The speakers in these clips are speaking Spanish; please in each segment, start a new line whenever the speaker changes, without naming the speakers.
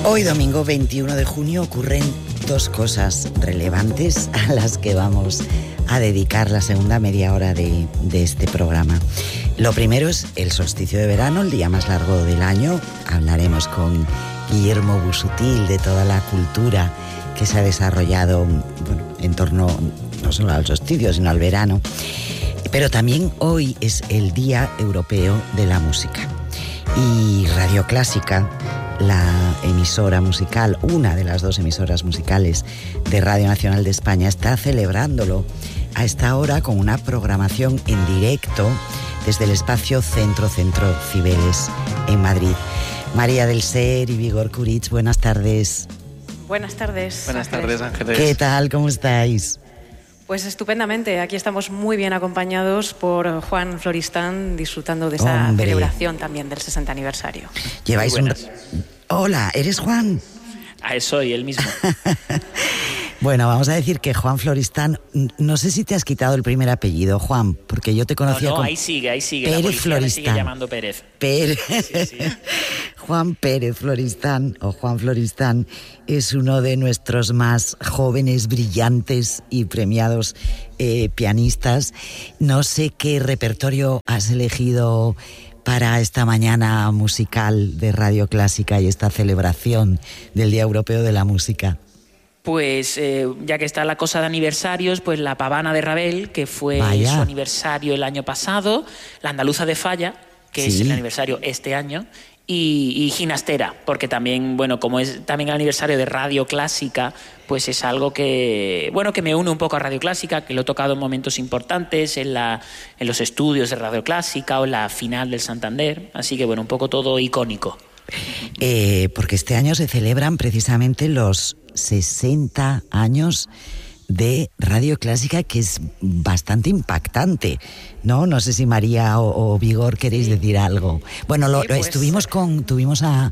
Hoy, domingo 21 de junio, ocurren dos cosas relevantes a las que vamos a dedicar la segunda media hora de este programa. Lo primero es el solsticio de verano, el día más largo del año. Hablaremos con Guillermo Busuttil de toda la cultura que se ha desarrollado en torno no solo al solsticio, sino al verano. Pero también hoy es el Día Europeo de la Música. Y Radio Clásica, la emisora musical, una de las dos emisoras musicales de Radio Nacional de España, está celebrándolo a esta hora con una programación en directo desde el espacio Centro Cibeles en Madrid. María del Ser y Vigor Curitz, buenas tardes.
Buenas tardes.
Buenas tardes, Ángeles.
¿Qué tal? ¿Cómo estáis?
Pues estupendamente, aquí estamos muy bien acompañados por Juan Floristán, disfrutando de esa celebración también del 60 aniversario.
Lleváis Hola, ¿eres Juan?
Soy el mismo.
Bueno, vamos a decir que Juan Floristán, no sé si te has quitado el primer apellido, Juan, porque yo te conocía como...
ahí sigue.
Pérez
la
Floristán.
Me sigue llamando Pérez.
Sí. Juan Pérez Floristán, o Juan Floristán, es uno de nuestros más jóvenes, brillantes y premiados pianistas. No sé qué repertorio has elegido para esta mañana musical de Radio Clásica y esta celebración del Día Europeo de la Música.
Pues ya que está la cosa de aniversarios, pues la Pavana de Ravel, que fue su aniversario el año pasado, la Andaluza de Falla, que es el aniversario este año, y Ginastera, porque también, como es también el aniversario de Radio Clásica, pues es algo que me une un poco a Radio Clásica, que lo he tocado en momentos importantes, en los estudios de Radio Clásica o en la final del Santander, así que un poco todo icónico.
Porque este año se celebran precisamente los 60 años de Radio Clásica, que es bastante impactante, ¿no? No sé si María o Vigor queréis decir algo. Bueno, tuvimos a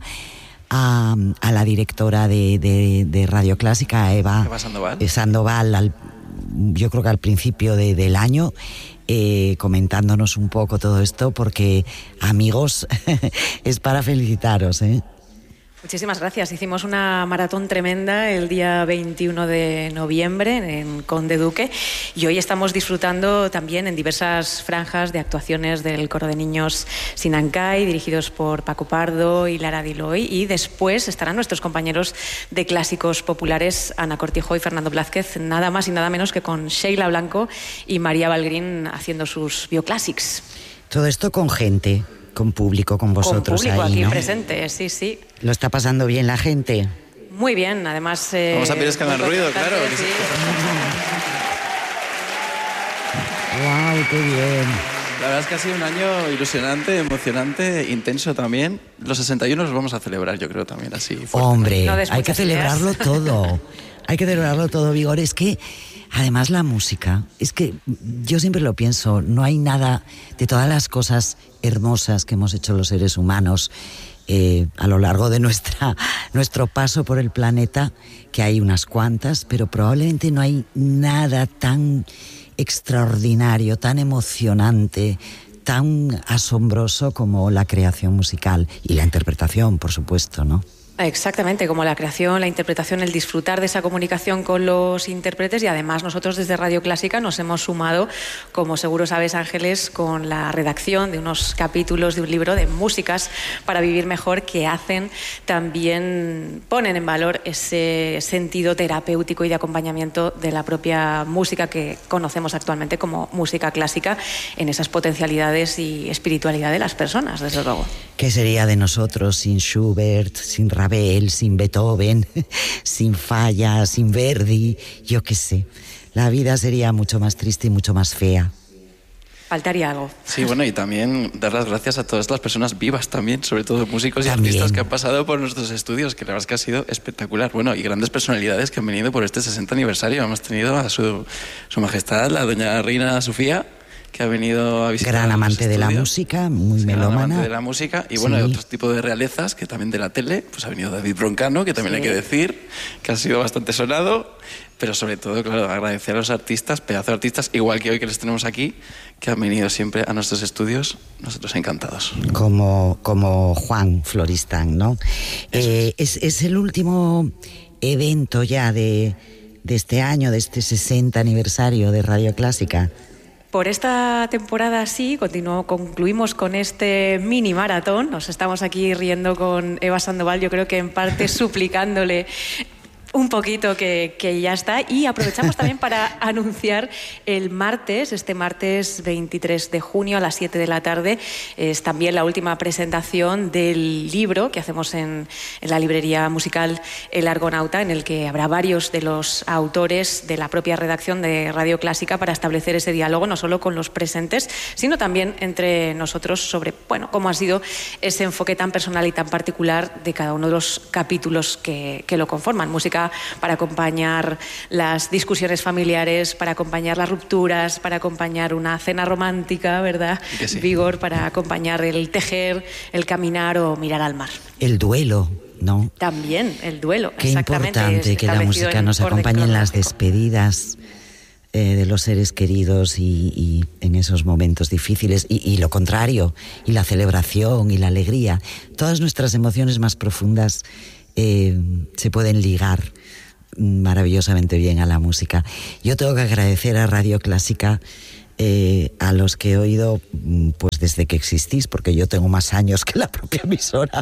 la directora de Radio Clásica, Eva Sandoval, yo creo que al principio del año, comentándonos un poco todo esto, porque, amigos, es para felicitaros, ¿eh?
Muchísimas gracias. Hicimos una maratón tremenda el día 21 de noviembre en Conde Duque y hoy estamos disfrutando también en diversas franjas de actuaciones del coro de niños Sinancay, dirigidos por Paco Pardo y Lara Diloy, y después estarán nuestros compañeros de clásicos populares, Ana Cortijo y Fernando Blázquez, nada más y nada menos que con Sheila Blanco y María Valgrín haciendo sus bioclásics.
Todo esto con gente, con público, con vosotros.
Con público
ahí,
aquí
¿no?
presente, sí.
¿Lo está pasando bien la gente?
Muy bien, además...
Vamos a pedir que hagan ruido, claro.
Sí.
¡Wow, qué bien!
La verdad es que ha sido un año ilusionante, emocionante, intenso también. Los 61 los vamos a celebrar, yo creo, también así. Fuerte.
Hombre, hay que celebrarlo todo. Hay que celebrarlo todo, Vigor. Es que, además, la música, es que yo siempre lo pienso, no hay nada de todas las cosas hermosas que hemos hecho los seres humanos a lo largo de nuestro paso por el planeta, que hay unas cuantas, pero probablemente no hay nada tan extraordinario, tan emocionante, tan asombroso como la creación musical y la interpretación, por supuesto, ¿no?
Exactamente, como la creación, la interpretación, el disfrutar de esa comunicación con los intérpretes, y además nosotros desde Radio Clásica nos hemos sumado, como seguro sabes, Ángeles, con la redacción de unos capítulos de un libro de músicas para vivir mejor, que ponen en valor ese sentido terapéutico y de acompañamiento de la propia música que conocemos actualmente como música clásica, en esas potencialidades y espiritualidad de las personas, desde luego.
¿Qué sería de nosotros sin Schubert, sin Ravel, sin Beethoven, sin Falla, sin Verdi? Yo qué sé. La vida sería mucho más triste y mucho más fea.
Faltaría algo.
Sí, y también dar las gracias a todas las personas vivas también, sobre todo músicos y artistas que han pasado por nuestros estudios, que la verdad es que ha sido espectacular. Y grandes personalidades que han venido por este 60 aniversario. Hemos tenido a su majestad, la doña Reina Sofía,
que ha venido a visitar.
Gran amante de la música, muy melómana.
Gran amante de la música y bueno, hay otro tipo de realezas que también de la tele, pues ha venido David Broncano, que también hay que decir, que ha sido bastante sonado, pero sobre todo, claro, agradecer a los artistas, pedazos de artistas, igual que hoy que les tenemos aquí, que han venido siempre a nuestros estudios, nosotros encantados.
Como Juan Floristán, ¿no? Es el último evento ya de este año, de este 60 aniversario de Radio Clásica.
Por esta temporada sí, concluimos con este mini maratón. Nos estamos aquí riendo con Eva Sandoval, yo creo que en parte suplicándole un poquito que ya está, y aprovechamos también para anunciar este martes 23 de junio a las 7 de la tarde, es también la última presentación del libro que hacemos en la librería musical El Argonauta, en el que habrá varios de los autores de la propia redacción de Radio Clásica para establecer ese diálogo, no solo con los presentes, sino también entre nosotros sobre, bueno, cómo ha sido ese enfoque tan personal y tan particular de cada uno de los capítulos que lo conforman. Música para acompañar las discusiones familiares, para acompañar las rupturas, para acompañar una cena romántica, ¿verdad? Sí. Vigor para acompañar el tejer, el caminar o mirar al mar.
El duelo, ¿no?
También, el duelo.
Qué importante que la música nos acompañe en las despedidas de los seres queridos y en esos momentos difíciles, y lo contrario, y la celebración y la alegría. Todas nuestras emociones más profundas se pueden ligar maravillosamente bien a la música. Yo tengo que agradecer a Radio Clásica, a los que he oído pues desde que existís, porque yo tengo más años que la propia emisora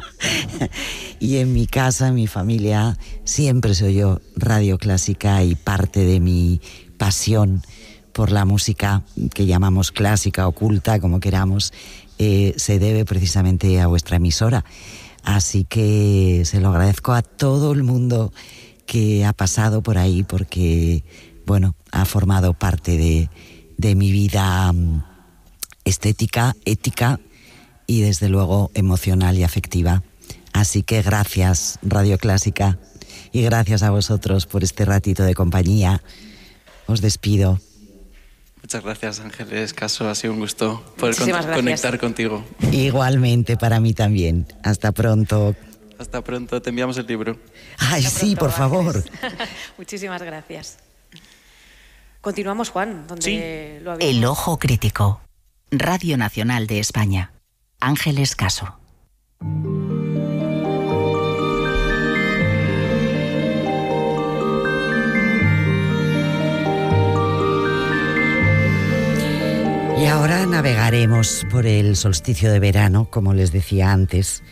y en mi casa, en mi familia, siempre se oyó Radio Clásica, y parte de mi pasión por la música que llamamos clásica, oculta, como queramos, se debe precisamente a vuestra emisora. Así que se lo agradezco a todo el mundo que ha pasado por ahí, porque, bueno, ha formado parte de mi vida estética, ética y, desde luego, emocional y afectiva. Así que gracias, Radio Clásica, y gracias a vosotros por este ratito de compañía. Os despido.
Muchas gracias, Ángeles Caso. Ha sido un gusto poder conectar contigo.
Igualmente, para mí también. Hasta pronto.
Hasta pronto. Te enviamos el libro.
Ay,
hasta
sí,
pronto,
por favor.
Muchísimas gracias. Continuamos, Juan, donde lo habíamos...
El Ojo Crítico. Radio Nacional de España. Ángeles Caso.
Y ahora navegaremos por el solsticio de verano, como les decía antes,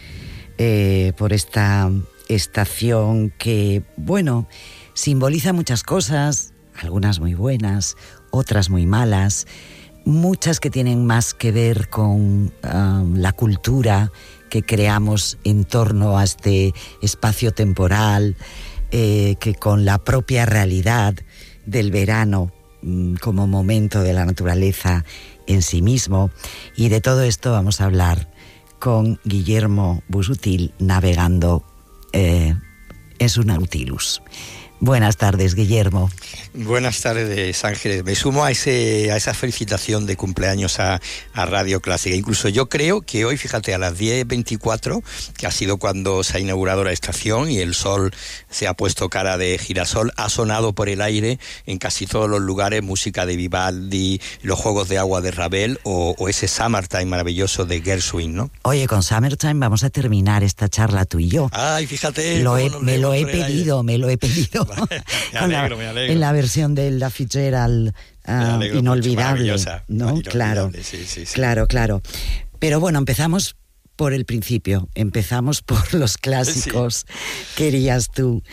por esta estación que, bueno, simboliza muchas cosas, algunas muy buenas, otras muy malas, muchas que tienen más que ver con la cultura que creamos en torno a este espacio temporal, que con la propia realidad del verano como momento de la naturaleza en sí mismo. Y de todo esto vamos a hablar con Guillermo Busuttil, navegando en su Nautilus. Buenas tardes, Guillermo.
Buenas tardes, Ángeles. Me sumo a esa felicitación de cumpleaños a Radio Clásica. Incluso yo creo que hoy, fíjate, a las 10:24, que ha sido cuando se ha inaugurado la estación y el sol se ha puesto cara de girasol, ha sonado por el aire en casi todos los lugares música de Vivaldi, los Juegos de Agua de Ravel o ese Summertime maravilloso de Gershwin, ¿no?
Oye, con Summertime vamos a terminar esta charla tú y yo.
Ay, fíjate.
Me lo he pedido.
Me alegro.
En la versión de la Fitzgerald inolvidable, ¿no? Claro,
sí.
Claro. Pero bueno, empezamos por el principio, empezamos por los clásicos, querías tú,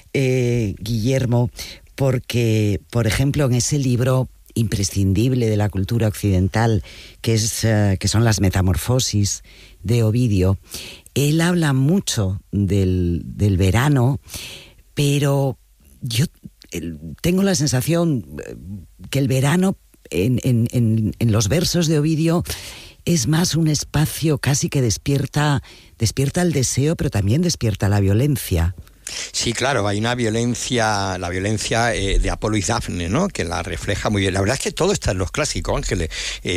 Guillermo, porque, por ejemplo, en ese libro imprescindible de la cultura occidental, que son las Metamorfosis de Ovidio, él habla mucho del verano, pero yo tengo la sensación que el verano en los versos de Ovidio es más un espacio casi que despierta el deseo, pero también despierta la violencia.
Sí, claro, hay una violencia, la violencia de Apolo y Dafne, ¿no? Que la refleja muy bien. La verdad es que todo está en los clásicos, Ángeles.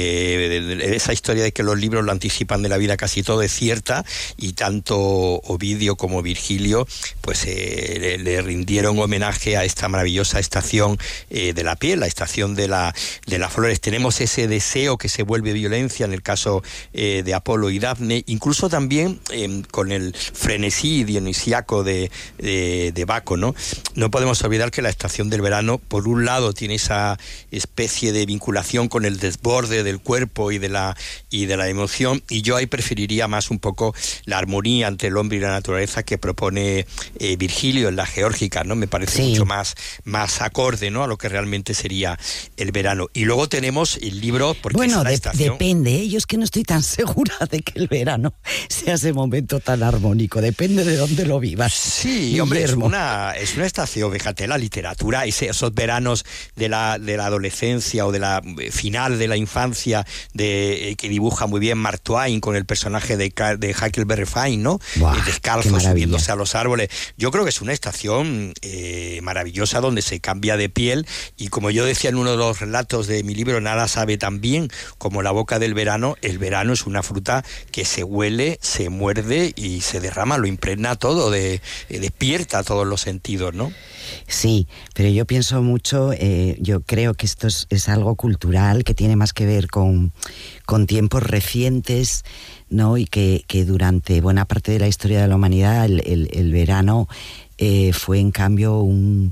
Esa historia de que los libros lo anticipan de la vida, casi todo es cierta, y tanto Ovidio como Virgilio pues le rindieron homenaje a esta maravillosa estación de la piel, la estación de las flores. Tenemos ese deseo que se vuelve violencia en el caso de Apolo y Dafne, incluso también con el frenesí dionisíaco de Baco, ¿no? No podemos olvidar que la estación del verano, por un lado, tiene esa especie de vinculación con el desborde del cuerpo y de la emoción, y yo ahí preferiría más un poco la armonía entre el hombre y la naturaleza que propone Virgilio en la Geórgica, ¿no? Me parece mucho más acorde, ¿no? A lo que realmente sería el verano. Y luego tenemos el libro, porque
bueno,
es la estación...
depende, yo es que no estoy tan segura de que el verano sea ese momento tan armónico, depende de dónde lo vivas.
Sí, hombre, es una estación, fíjate, la literatura, esos veranos de la adolescencia o de la final de la infancia que dibuja muy bien Mark Twain con el personaje de Huckleberry Finn, ¿no? Descalzo, subiéndose a los árboles. Yo creo que es una estación maravillosa donde se cambia de piel, y como yo decía en uno de los relatos de mi libro, nada sabe tan bien como la boca del verano. El verano es una fruta que se huele, se muerde y se derrama, lo impregna todo, despierta todos los sentidos, ¿no?
Sí, pero yo pienso mucho, yo creo que esto es algo cultural que tiene más que ver con tiempos recientes, ¿no? Y que durante buena parte de la historia de la humanidad el verano fue en cambio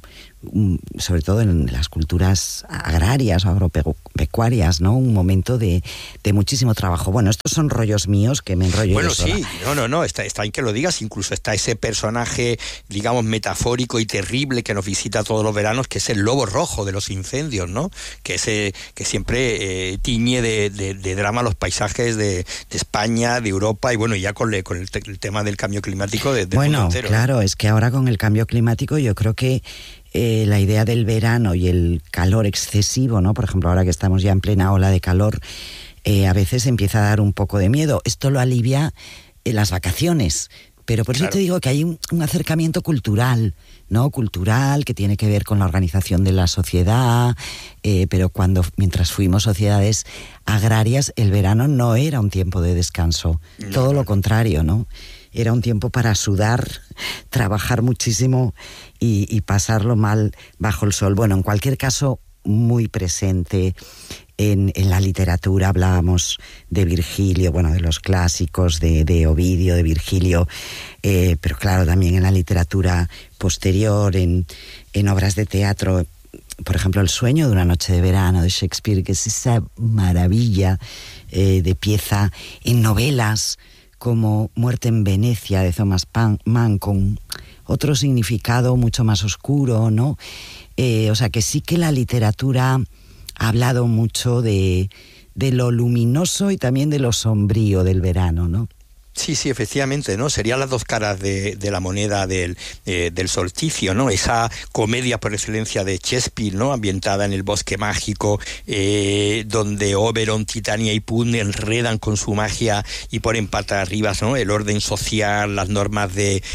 sobre todo en las culturas agrarias o agropecuarias, ¿no? Un momento de muchísimo trabajo. Bueno, estos son rollos míos que me enrollo.
Bueno, sí, no, está en que lo digas. Incluso está ese personaje, digamos, metafórico y terrible que nos visita todos los veranos, que es el lobo rojo de los incendios, ¿no? Que siempre tiñe de drama los paisajes de España, de Europa, y bueno, ya con el tema del cambio climático
bueno,
entero,
claro,
¿no?
es que ahora con el cambio climático yo creo que la idea del verano y el calor excesivo, ¿no? Por ejemplo, ahora que estamos ya en plena ola de calor, a veces empieza a dar un poco de miedo. Esto lo alivia las vacaciones, pero por eso te digo que hay un acercamiento cultural, ¿no? Cultural, que tiene que ver con la organización de la sociedad, pero mientras fuimos sociedades agrarias, el verano no era un tiempo de descanso, todo lo contrario, ¿no? Era un tiempo para sudar, trabajar muchísimo y pasarlo mal bajo el sol. Bueno, en cualquier caso, muy presente en la literatura. Hablábamos de Virgilio, bueno, de los clásicos, de Ovidio, de Virgilio, pero claro, también en la literatura posterior, en obras de teatro. Por ejemplo, El sueño de una noche de verano de Shakespeare, que es esa maravilla de pieza, en novelas como Muerte en Venecia de Thomas Mann, con otro significado mucho más oscuro, ¿no? O sea que sí que la literatura ha hablado mucho de lo luminoso y también de lo sombrío del verano, ¿no?
Sí, efectivamente, ¿no? Serían las dos caras de la moneda del solsticio, ¿no? Esa comedia por excelencia de Shakespeare, ¿no? Ambientada en el bosque mágico, donde Oberon, Titania y Puck enredan con su magia y ponen patas arriba, ¿no? El orden social, las normas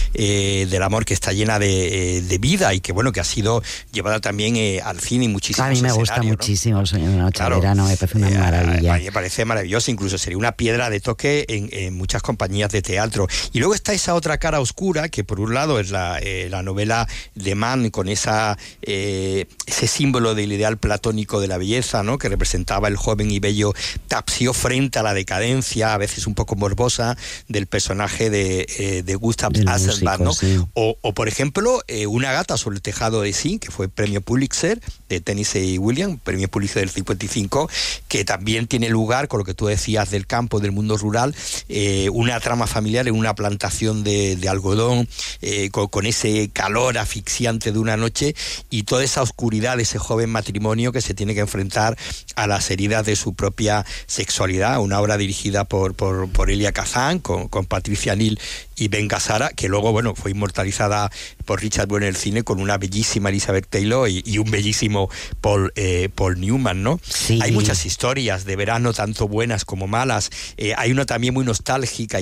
del amor, que está llena de vida y que, bueno, que ha sido llevada también al cine y muchísimos escenarios.
A mí me gusta muchísimo El sueño de una noche de verano, me parece una maravilla.
A mí me parece maravilloso, incluso sería una piedra de toque en muchas compañías de teatro. Y luego está esa otra cara oscura, que por un lado es la novela de Mann, con ese símbolo del ideal platónico de la belleza, ¿no? Que representaba el joven y bello Tapsio frente a la decadencia, a veces un poco morbosa, del personaje de Gustav Hasselbalch, ¿no? Sí. O por ejemplo, Una gata sobre el tejado de zinc, que fue premio Pulitzer, de Tennessee Williams, premio Pulitzer del 55, que también tiene lugar, con lo que tú decías del campo, del mundo rural, una trama familiar en una plantación de algodón, con ese calor asfixiante de una noche y toda esa oscuridad de ese joven matrimonio que se tiene que enfrentar a las heridas de su propia sexualidad. Una obra dirigida por Elia Kazan, con Patricia Neal y Ben Gazzara, que luego, bueno, fue inmortalizada por Richard Boone en el cine con una bellísima Elizabeth Taylor y un bellísimo Paul Newman, ¿no?
Sí.
Hay muchas historias de verano, tanto buenas como malas. Hay una también muy nostálgica y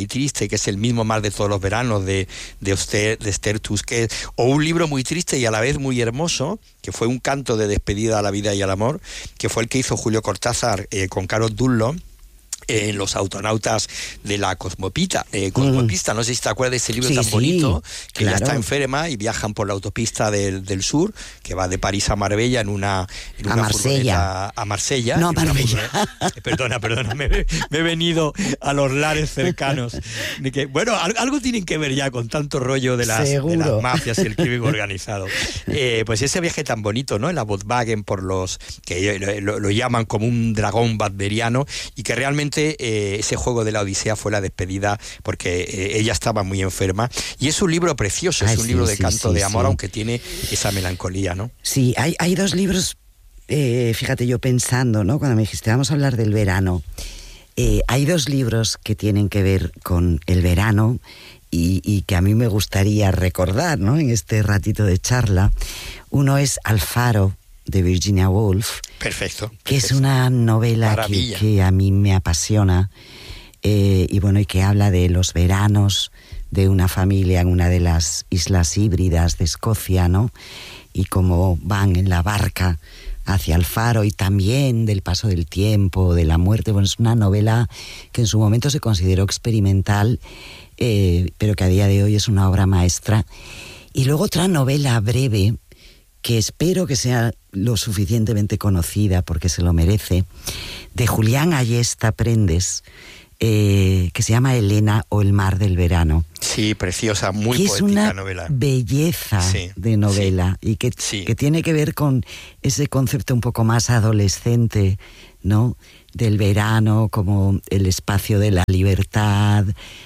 triste, que es El mismo mar de todos los veranos, de Esther Tusquets, o un libro muy triste y a la vez muy hermoso, que fue un canto de despedida a la vida y al amor, que fue el que hizo Julio Cortázar con Carol Dunlop, Los autonautas de la Cosmopista, no sé si te acuerdas de ese libro tan bonito, que ella está enferma y viajan por la autopista del sur, que va de París a Marbella en una
Marsella.
A Marsella.
No, a Marbella.
Perdona, me he venido a los lares cercanos. Bueno, algo tienen que ver ya con tanto rollo de las mafias y el crimen organizado. Pues ese viaje tan bonito, ¿no? En la Volkswagen por que lo llaman como un dragón badberiano, y que realmente ese juego de la Odisea fue la despedida, porque ella estaba muy enferma, y es un libro precioso, es un libro de canto de amor, aunque tiene esa melancolía, ¿no?
Sí, hay dos libros, fíjate, yo pensando, ¿no? Cuando me dijiste vamos a hablar del verano, hay dos libros que tienen que ver con el verano y que a mí me gustaría recordar, ¿no? En este ratito de charla. Uno es Alfaro, de Virginia Woolf.
Perfecto.
Que es una novela que a mí me apasiona, y que habla de los veranos de una familia en una de las islas híbridas de Escocia, ¿no? Y cómo van en la barca hacia el faro, y también del paso del tiempo, de la muerte. Bueno, es una novela que en su momento se consideró experimental, pero que a día de hoy es una obra maestra. Y luego otra novela breve, que espero que sea lo suficientemente conocida porque se lo merece, de Julián Ayesta Prendes, que se llama Elena o el mar del verano.
Sí, preciosa, muy
que
poética
es una
novela.
Belleza de novela, y que tiene que ver con ese concepto un poco más adolescente, ¿no? Del verano como el espacio de la libertad,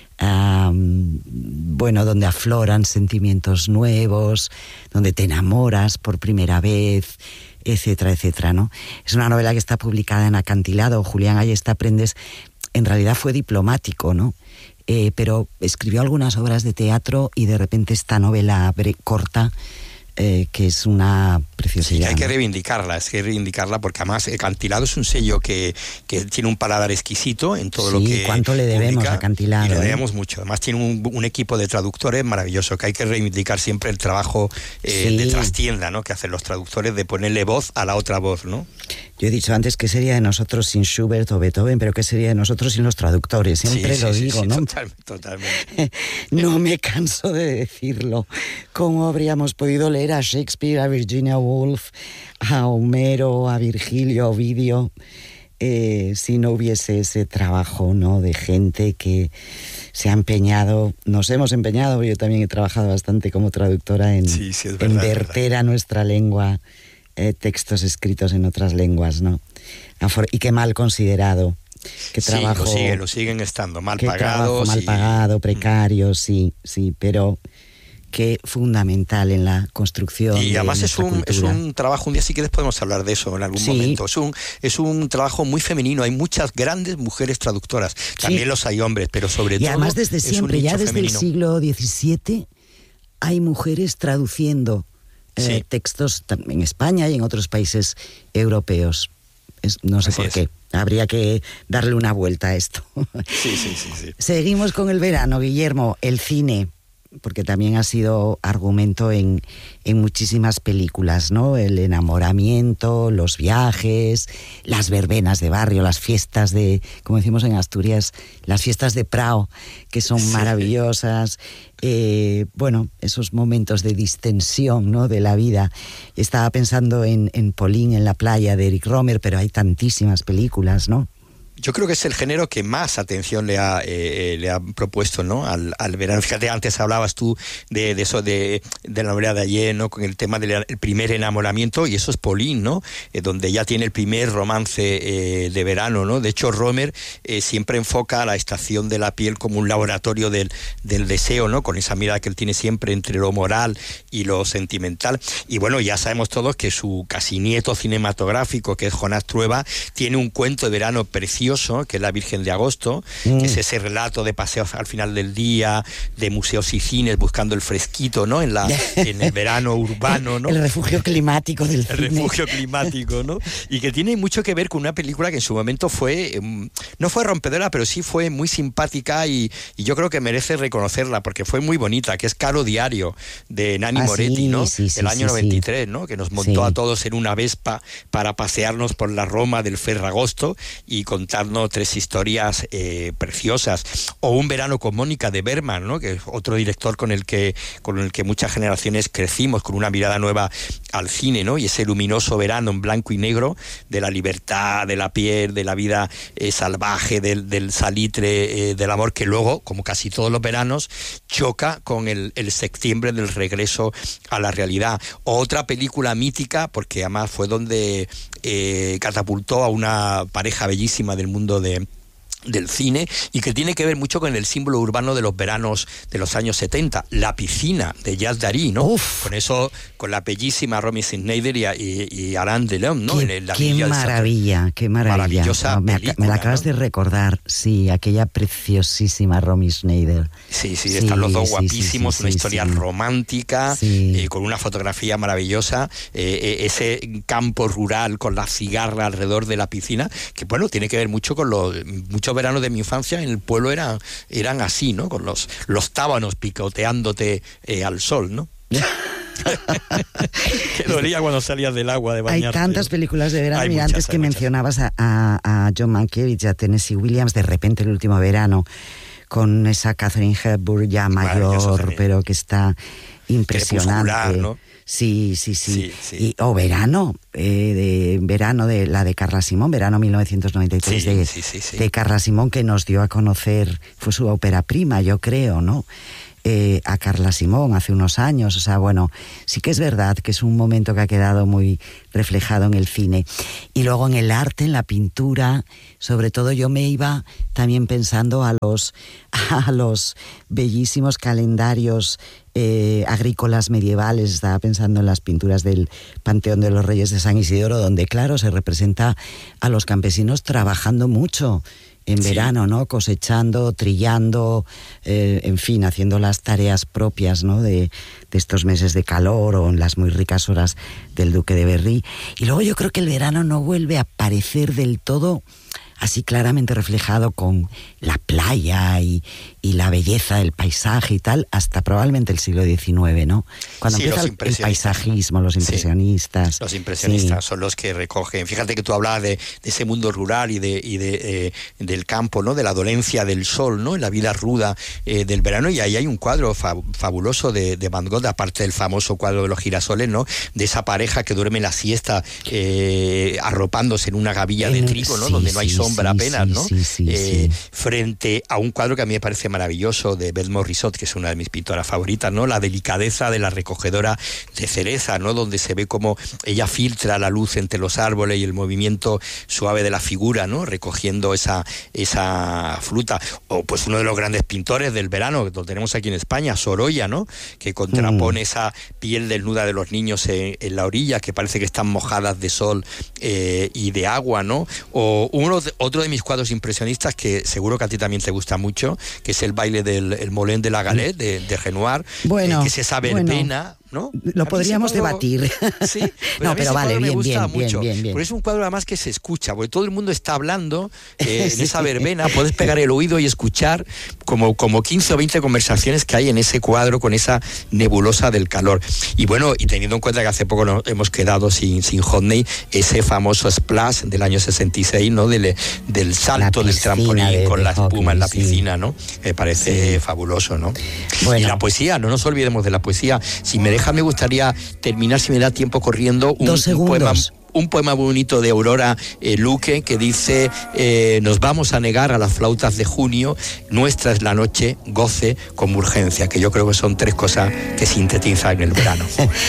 donde afloran sentimientos nuevos, donde te enamoras por primera vez, etcétera, etcétera, ¿no? Es una novela que está publicada en Acantilado. Julián Ayesta Prendes en realidad fue diplomático, ¿no? Pero escribió algunas obras de teatro, y de repente esta novela corta, que es una preciosidad.
Sí, hay que reivindicarla, porque además Acantilado es un sello que tiene un paladar exquisito en todo lo que
cuánto le debemos
publica,
a Acantilado.
Y le debemos mucho. Además tiene un equipo de traductores maravilloso, que hay que reivindicar siempre el trabajo de trastienda, ¿no? Que hacen los traductores, de ponerle voz a la otra voz, ¿no?
Yo he dicho antes que sería de nosotros sin Schubert o Beethoven, pero que sería de nosotros sin los traductores. Siempre lo digo, ¿no?
Totalmente.
No me canso de decirlo. ¿Cómo habríamos podido leer a Shakespeare, a Virginia Woolf, a Homero, a Virgilio, a Ovidio, si no hubiese ese trabajo, ¿no? De gente que se ha empeñado, nos hemos empeñado, yo también he trabajado bastante como traductora en verter a nuestra lengua textos escritos en otras lenguas, ¿no? Y qué mal considerado. Qué trabajo,
lo siguen estando mal pagados.
Mal pagado, precario, sí, pero que fundamental en la construcción.
Y además
es
un trabajo, un día si quieres podemos hablar de eso en algún momento. Es un trabajo muy femenino, hay muchas grandes mujeres traductoras, también los hay hombres, pero sobre todo.
Y además desde siempre, ya desde el siglo XVII, hay mujeres traduciendo textos en España y en otros países europeos. No sé por qué. Habría que darle una vuelta a esto.
Sí.
Seguimos con el verano, Guillermo, el cine, porque también ha sido argumento en muchísimas películas, ¿no? El enamoramiento, los viajes, las verbenas de barrio, las fiestas de, como decimos en Asturias, las fiestas de Prao, que son maravillosas. Esos momentos de distensión, ¿no? De la vida. Estaba pensando en Pauline en la playa de Eric Rohmer, pero hay tantísimas películas, ¿no?
Yo creo que es el género que más atención le ha propuesto, ¿no? al verano. Fíjate, antes hablabas tú de eso, de la novela de ayer, ¿no? Con el tema del primer enamoramiento, y eso es Pauline, ¿no? Donde ya tiene el primer romance de verano, ¿no? De hecho, Rohmer siempre enfoca a la estación de la piel como un laboratorio del deseo, ¿no? Con esa mirada que él tiene siempre entre lo moral y lo sentimental. Y bueno, ya sabemos todos que su casi nieto cinematográfico, que es Jonás Trueba, tiene un cuento de verano precioso, precioso, que es La Virgen de Agosto, que es ese relato de paseos al final del día, de museos y cines buscando el fresquito, ¿no? En el verano urbano, ¿no?
El refugio climático del cine.
El refugio climático, ¿no? Y que tiene mucho que ver con una película que en su momento no fue rompedora, pero sí fue muy simpática y yo creo que merece reconocerla porque fue muy bonita, que es Caro Diario, de Nanni Moretti, ¿no? El año 93, ¿no? Que nos montó a todos en una Vespa para pasearnos por la Roma del Ferragosto y contarnos 3 historias preciosas. O Un verano con Mónica, de Bergman, ¿no? Que es otro director con el que muchas generaciones crecimos, con una mirada nueva al cine, ¿no? Y ese luminoso verano en blanco y negro de la libertad, de la piel, de la vida salvaje, del salitre, del amor, que luego, como casi todos los veranos, choca con el septiembre del regreso a la realidad. Otra película mítica, porque además fue donde catapultó a una pareja bellísima del mundo del cine y que tiene que ver mucho con el símbolo urbano de los veranos de los años 70, La piscina, de Jacques Dary, ¿no?
Uf.
Con la bellísima Romy Schneider y Alain Delon, ¿no?
Qué maravilla, qué maravilla.
Maravillosa película,
me la acabas de recordar, sí, aquella preciosísima Romy Schneider.
Sí, están los dos guapísimos, una historia romántica, con una fotografía maravillosa, ese campo rural con la cigarra alrededor de la piscina, que bueno, tiene que ver mucho con muchos veranos de mi infancia en el pueblo eran así, ¿no? Con los tábanos picoteándote al sol, ¿no? Que dolía cuando salías del agua de bañarte.
Hay tantas películas de verano. Mira, antes que mencionabas a John Mankiewicz, a Tennessee Williams, de repente El último verano, con esa Katharine Hepburn ya mayor, pero que está impresionante, ¿no? Sí. O Verano, de la de Carla Simón, Verano 1993, de Carla Simón, que nos dio a conocer, fue su ópera prima, yo creo, ¿no? A Carla Simón hace unos años. O sea, bueno, sí que es verdad que es un momento que ha quedado muy reflejado en el cine. Y luego en el arte, en la pintura, sobre todo yo me iba también pensando a los bellísimos calendarios agrícolas medievales. Estaba pensando en las pinturas del Panteón de los Reyes de San Isidoro, donde claro, se representa a los campesinos trabajando mucho en verano, ¿no? Cosechando, trillando, en fin, haciendo las tareas propias, ¿no? de estos meses de calor, o en las muy ricas horas del Duque de Berry. Y luego yo creo que el verano no vuelve a aparecer del todo así claramente reflejado con la playa y la belleza del paisaje y tal, hasta probablemente el siglo XIX, ¿no? Cuando empieza el paisajismo, los impresionistas.
Los impresionistas son los que recogen. Fíjate que tú hablabas de ese mundo rural y del campo, ¿no? De la dolencia del sol, ¿no? En la vida ruda del verano, y ahí hay un cuadro fabuloso de Van Gogh, aparte del famoso cuadro de los girasoles, ¿no? De esa pareja que duerme la siesta arropándose en una gavilla de trigo, ¿no? Donde no hay sombra apenas, ¿no? Frente a un cuadro que a mí me parece maravilloso de Beth Morisot, que es una de mis pintoras favoritas, ¿no? La delicadeza de la recogedora de cereza, ¿no? Donde se ve como ella filtra la luz entre los árboles y el movimiento suave de la figura, ¿no? Recogiendo esa fruta. O pues uno de los grandes pintores del verano, que lo tenemos aquí en España, Sorolla, ¿no? Que contrapone esa piel desnuda de los niños en la orilla, que parece que están mojadas de sol y de agua, ¿no? O otro de mis cuadros impresionistas, que seguro que a ti también te gusta mucho, que es el baile del Molin de la Galette de Renoir, que es esa verbena, ¿no?
Lo podríamos debatir.
Sí,
no, pero vale, bien.
Porque es un cuadro además que se escucha, porque todo el mundo está hablando en esa verbena, puedes pegar el oído y escuchar como 15 o 20 conversaciones que hay en ese cuadro con esa nebulosa del calor. Y bueno, y teniendo en cuenta que hace poco nos hemos quedado sin Hodney, ese famoso splash del año 66, ¿no? Del salto del trampolín con la espuma en la piscina, ¿no? Me parece fabuloso, ¿no? Bueno. Y la poesía, no nos olvidemos de la poesía. Si me deja, me gustaría terminar, si me da tiempo corriendo, un poema bonito de Aurora Luque, que dice: nos vamos a negar a las flautas de junio, nuestra es la noche, goce con urgencia, que yo creo que son 3 cosas que sintetizan el verano.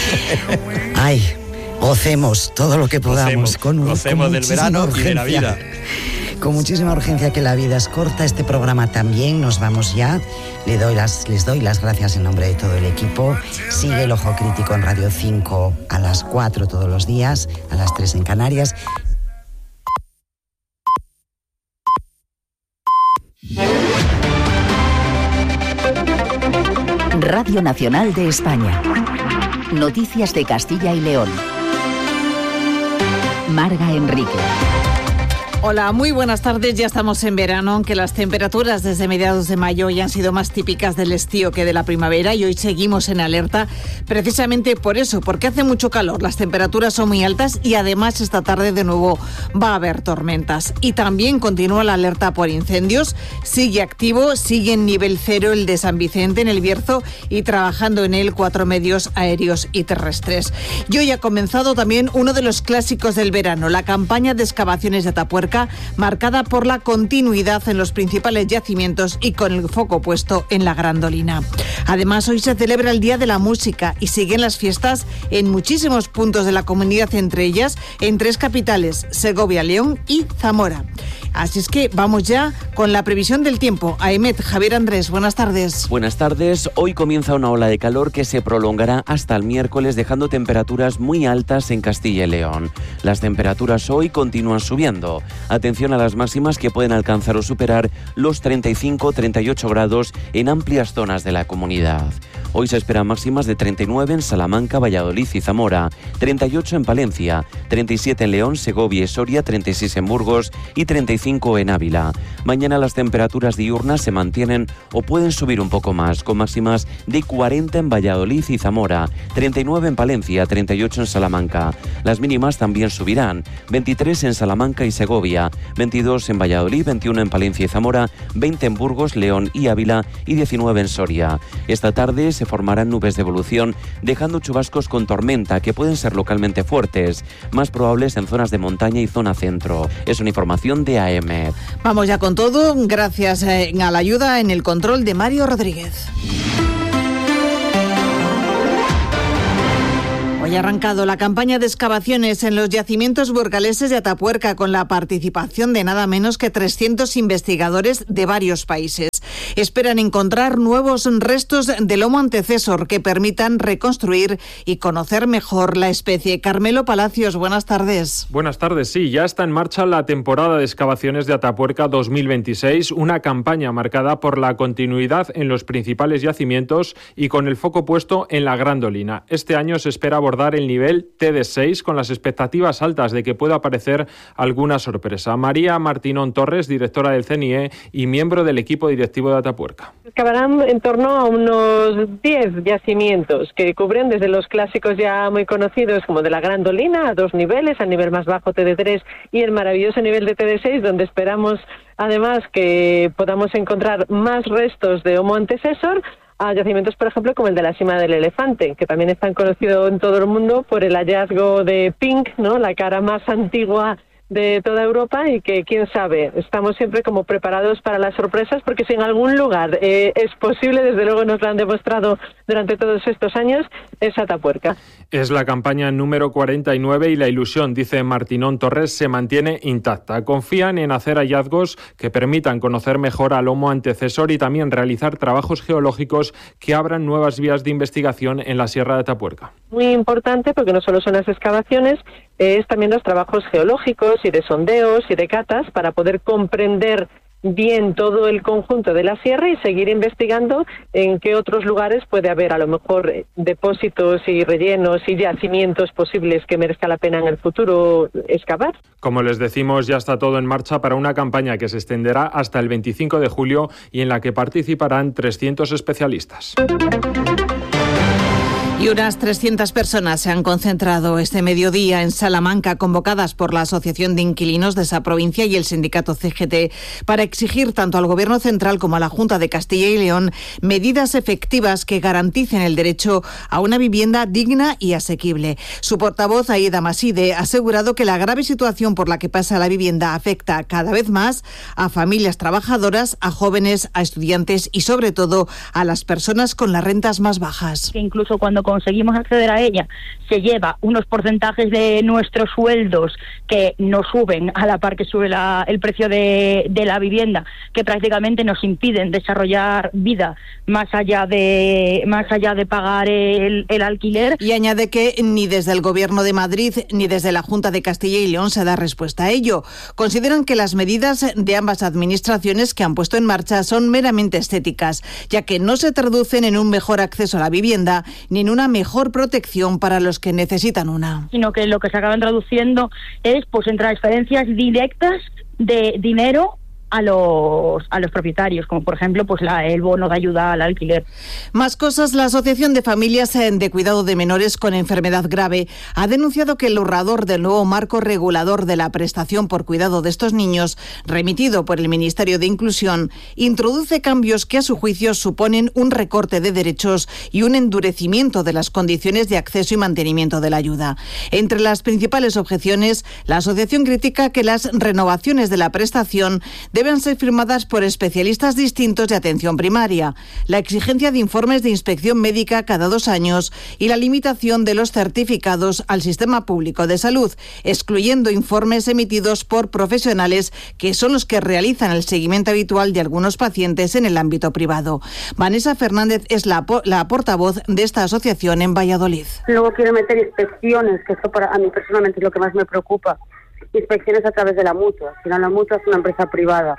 Ay, gocemos todo lo que podamos.
Gocemos del verano urgencia. Y de la vida.
Con muchísima urgencia, que la vida es corta. Este programa también, nos vamos ya. Les doy las gracias en nombre de todo el equipo. Sigue El Ojo Crítico en Radio 5 a las 4 todos los días, a las 3 en Canarias.
Radio Nacional de España. Noticias de Castilla y León. Marga Enrique.
Hola, muy buenas tardes. Ya estamos en verano, aunque las temperaturas desde mediados de mayo ya han sido más típicas del estío que de la primavera, y hoy seguimos en alerta precisamente por eso, porque hace mucho calor, las temperaturas son muy altas y además esta tarde de nuevo va a haber tormentas. Y también continúa la alerta por incendios, sigue activo, sigue en nivel 0 el de San Vicente en el Bierzo y trabajando en él 4 medios aéreos y terrestres. Y hoy ha comenzado también uno de los clásicos del verano, la campaña de excavaciones de Atapuerca, marcada por la continuidad en los principales yacimientos y con el foco puesto en la Grandolina. Además, hoy se celebra el Día de la Música y siguen las fiestas en muchísimos puntos de la comunidad, entre ellas en 3 capitales, Segovia, León y Zamora. Así es que vamos ya con la previsión del tiempo. AEMET, Javier Andrés, buenas tardes.
Buenas tardes. Hoy comienza una ola de calor que se prolongará hasta el miércoles, dejando temperaturas muy altas en Castilla y León. Las temperaturas hoy continúan subiendo. Atención a las máximas, que pueden alcanzar o superar los 35-38 grados en amplias zonas de la comunidad. Hoy se esperan máximas de 39 en Salamanca, Valladolid y Zamora, 38 en Palencia, 37 en León, Segovia y Soria, 36 en Burgos y 35 en Ávila. Mañana las temperaturas diurnas se mantienen o pueden subir un poco más, con máximas de 40 en Valladolid y Zamora, 39 en Palencia, 38 en Salamanca. Las mínimas también subirán, 23 en Salamanca y Segovia, 22 en Valladolid, 21 en Palencia y Zamora, 20 en Burgos, León y Ávila y 19 en Soria. Esta tarde se formarán nubes de evolución, dejando chubascos con tormenta que pueden ser localmente fuertes, más probables en zonas de montaña y zona centro. Es una información de AEMET.
Vamos ya con todo, gracias a la ayuda en el control de Mario Rodríguez. Hoy ha arrancado la campaña de excavaciones en los yacimientos burgaleses de Atapuerca, con la participación de nada menos que 300 investigadores de varios países. Esperan encontrar nuevos restos del Homo antecesor que permitan reconstruir y conocer mejor la especie. Carmelo Palacios, buenas tardes.
Buenas tardes, sí, ya está en marcha la temporada de excavaciones de Atapuerca 2026, una campaña marcada por la continuidad en los principales yacimientos y con el foco puesto en la Grandolina. Este año se espera abordar el nivel TD6 con las expectativas altas de que pueda aparecer alguna sorpresa. María Martínón Torres, directora del CNIE y miembro del equipo directivo de Atapuerca.
Excavarán en torno a unos 10 yacimientos que cubren desde los clásicos ya muy conocidos como de la Grandolina a 2 niveles, al nivel más bajo TD3 y el maravilloso nivel de TD6, donde esperamos además que podamos encontrar más restos de Homo antecesor, a yacimientos, por ejemplo, como el de la Sima del Elefante, que también es tan conocido en todo el mundo por el hallazgo de Pink, ¿no?, la cara más antigua de toda Europa, y que, quién sabe, estamos siempre como preparados para las sorpresas, porque si en algún lugar es posible, desde luego nos lo han demostrado durante todos estos años, es Atapuerca.
Es la campaña número 49 y la ilusión, dice Martínón Torres, se mantiene intacta. Confían en hacer hallazgos que permitan conocer mejor al Homo antecesor y también realizar trabajos geológicos que abran nuevas vías de investigación en la Sierra de Atapuerca.
Muy importante, porque no solo son las excavaciones, es también los trabajos geológicos y de sondeos y de catas para poder comprender bien todo el conjunto de la sierra y seguir investigando en qué otros lugares puede haber a lo mejor depósitos y rellenos y yacimientos posibles que merezca la pena en el futuro excavar.
Como les decimos, ya está todo en marcha para una campaña que se extenderá hasta el 25 de julio y en la que participarán 300 especialistas.
Y unas 300 personas se han concentrado este mediodía en Salamanca, convocadas por la Asociación de Inquilinos de esa provincia y el sindicato CGT, para exigir tanto al Gobierno central como a la Junta de Castilla y León medidas efectivas que garanticen el derecho a una vivienda digna y asequible. Su portavoz, Aida Maside, ha asegurado que la grave situación por la que pasa la vivienda afecta cada vez más a familias trabajadoras, a jóvenes, a estudiantes y sobre todo a las personas con las rentas más bajas.
Que incluso cuando conseguimos acceder a ella, se lleva unos porcentajes de nuestros sueldos que no suben a la par que sube el precio de la vivienda, que prácticamente nos impiden desarrollar vida más allá de pagar el alquiler.
Y añade que ni desde el Gobierno de Madrid ni desde la Junta de Castilla y León se da respuesta a ello. Consideran que las medidas de ambas administraciones que han puesto en marcha son meramente estéticas, ya que no se traducen en un mejor acceso a la vivienda ni en una mejor protección para los que necesitan una.
Sino que lo que se acaban traduciendo es pues en transferencias directas de dinero a los propietarios, como por ejemplo pues el bono de ayuda al alquiler.
Más cosas. La Asociación de Familias de Cuidado de Menores con Enfermedad Grave ha denunciado que el borrador del nuevo marco regulador de la prestación por cuidado de estos niños, remitido por el Ministerio de Inclusión, introduce cambios que a su juicio suponen un recorte de derechos y un endurecimiento de las condiciones de acceso y mantenimiento de la ayuda. Entre las principales objeciones, la asociación critica que las renovaciones de la prestación deben ser firmadas por especialistas distintos de atención primaria, la exigencia de informes de inspección médica cada 2 años y la limitación de los certificados al sistema público de salud, excluyendo informes emitidos por profesionales que son los que realizan el seguimiento habitual de algunos pacientes en el ámbito privado. Vanessa Fernández es la portavoz de esta asociación en Valladolid.
Luego quiere meter inspecciones, que esto a mí personalmente es lo que más me preocupa. Inspecciones a través de la mutua. Al final la mutua es una empresa privada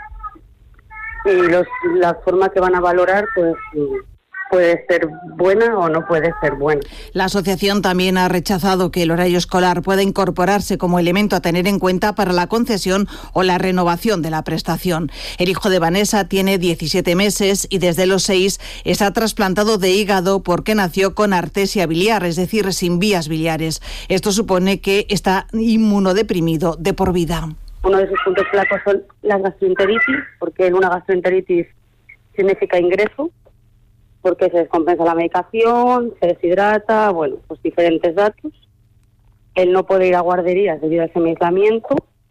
y la forma que van a valorar pues puede ser buena o no puede ser buena.
La asociación también ha rechazado que el horario escolar pueda incorporarse como elemento a tener en cuenta para la concesión o la renovación de la prestación. El hijo de Vanessa tiene 17 meses y desde los 6 está trasplantado de hígado porque nació con artesia biliar, es decir, sin vías biliares. Esto supone que está inmunodeprimido de por vida.
Uno de sus puntos flacos son las gastroenteritis, porque una gastroenteritis significa ingreso, porque se descompensa la medicación, se deshidrata, bueno, pues diferentes datos. Él no puede ir a guarderías debido a ese aislamiento.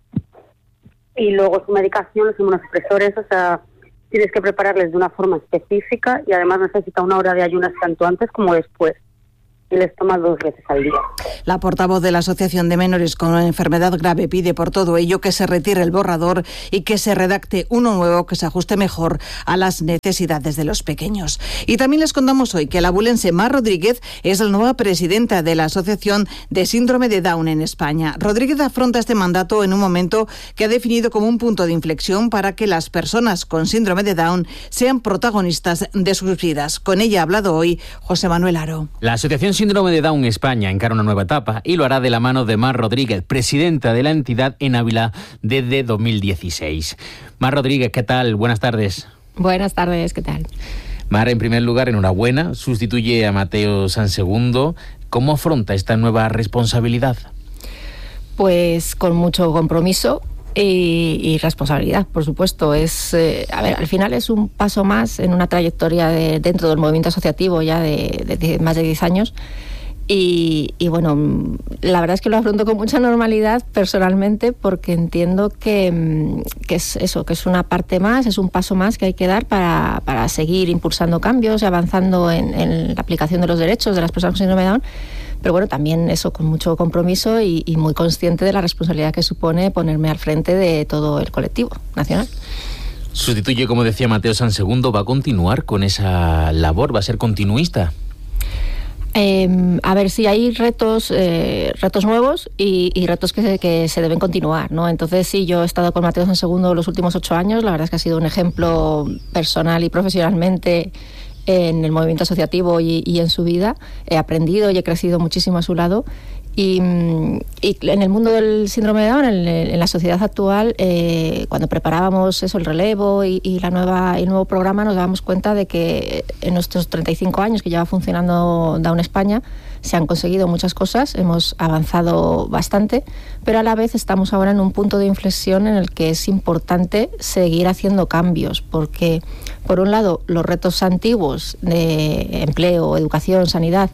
Y luego su medicación, los inmunosupresores, o sea, tienes que prepararles de una forma específica y además necesita 1 hora de ayunas tanto antes como después. Y les toma 2 veces al día.
La portavoz de la Asociación de Menores con Enfermedad Grave pide por todo ello que se retire el borrador y que se redacte uno nuevo que se ajuste mejor a las necesidades de los pequeños. Y también les contamos hoy que la abulense Mar Rodríguez es la nueva presidenta de la Asociación de Síndrome de Down en España. Rodríguez afronta este mandato en un momento que ha definido como un punto de inflexión para que las personas con síndrome de Down sean protagonistas de sus vidas. Con ella ha hablado hoy José Manuel Aro.
La Asociación Síndrome de Down España encara una nueva etapa y lo hará de la mano de Mar Rodríguez, presidenta de la entidad en Ávila desde 2016. Mar Rodríguez, ¿qué tal? Buenas tardes.
Buenas tardes, ¿qué tal?
Mar, en primer lugar, enhorabuena. Sustituye a Mateo Sansegundo. ¿Cómo afronta esta nueva responsabilidad?
Pues con mucho compromiso y responsabilidad, por supuesto. Al final es un paso más en una trayectoria dentro del movimiento asociativo ya de más de 10 años. Y bueno, la verdad es que lo afronto con mucha normalidad personalmente, porque entiendo que es eso, que es una parte más, es un paso más que hay que dar para seguir impulsando cambios y avanzando en la aplicación de los derechos de las personas con síndrome de Down. Pero bueno, también eso con mucho compromiso y muy consciente de la responsabilidad que supone ponerme al frente de todo el colectivo nacional.
Sustituye, como decía Mateo Sansegundo, ¿va a continuar con esa labor? ¿Va a ser continuista?
A ver, sí, hay retos nuevos y retos que se deben continuar, ¿no? Entonces, sí, yo he estado con Mateo Sansegundo los últimos 8 años. La verdad es que ha sido un ejemplo personal y profesionalmente en el movimiento asociativo y en su vida. He aprendido y he crecido muchísimo a su lado. Y en el mundo del síndrome de Down, en la sociedad actual, cuando preparábamos el relevo y el nuevo programa, nos dábamos cuenta de que en nuestros 35 años que lleva funcionando Down España se han conseguido muchas cosas, hemos avanzado bastante, pero a la vez estamos ahora en un punto de inflexión en el que es importante seguir haciendo cambios, porque por un lado los retos antiguos de empleo, educación, sanidad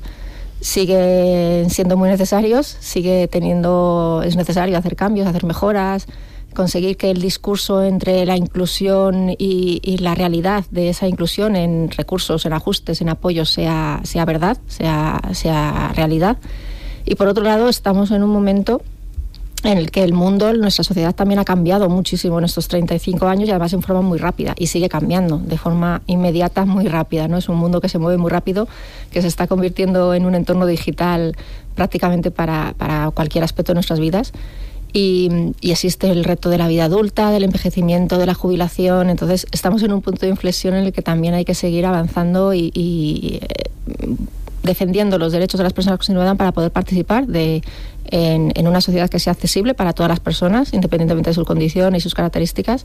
siguen siendo muy necesarios, es necesario hacer cambios, hacer mejoras, conseguir que el discurso entre la inclusión y la realidad de esa inclusión en recursos, en ajustes, en apoyos sea verdad, sea realidad. Y por otro lado, estamos en un momento en el que el mundo, nuestra sociedad también ha cambiado muchísimo en estos 35 años y además en forma muy rápida, y sigue cambiando de forma inmediata, muy rápida, ¿no? Es un mundo que se mueve muy rápido, que se está convirtiendo en un entorno digital prácticamente para cualquier aspecto de nuestras vidas. Y existe el reto de la vida adulta, del envejecimiento, de la jubilación. Entonces estamos en un punto de inflexión en el que también hay que seguir avanzando y defendiendo los derechos de las personas con síndrome de Down para poder participar en una sociedad que sea accesible para todas las personas, independientemente de su condición y sus características.